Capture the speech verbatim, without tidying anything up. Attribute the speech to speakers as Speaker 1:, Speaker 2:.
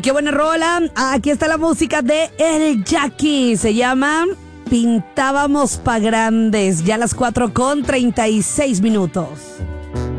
Speaker 1: qué buena rola. Aquí está la música de El Jackie. Se llama Pintábamos pa' Grandes. Ya a las cuatro con treinta y seis minutos.